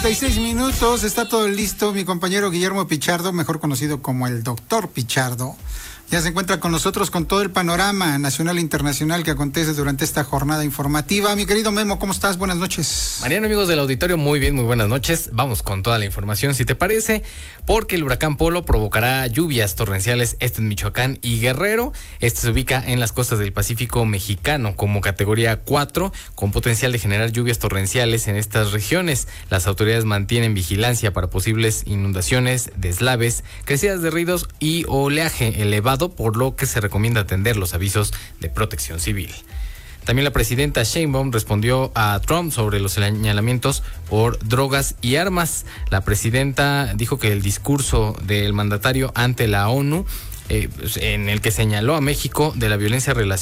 9:36, está todo listo. Mi compañero Guillermo Pichardo, mejor conocido como el Doctor Pichardo, ya se encuentra con nosotros con todo el panorama nacional e internacional que acontece durante esta jornada informativa. Mi querido Memo, ¿cómo estás? Buenas noches. Mariano, amigos del auditorio, muy bien, muy buenas noches. Vamos con toda la información, si te parece, porque el huracán Polo provocará lluvias torrenciales en Michoacán y Guerrero. Este se ubica en las costas del Pacífico mexicano como categoría 4, con potencial de generar lluvias torrenciales en estas regiones. Las autoridades mantienen vigilancia para posibles inundaciones, deslaves, crecidas de ríos y oleaje elevado, por lo que se recomienda atender los avisos de protección civil. También la presidenta Sheinbaum respondió a Trump sobre los señalamientos por drogas y armas. La presidenta dijo que el discurso del mandatario ante la ONU, en el que señaló a México de la violencia relacionada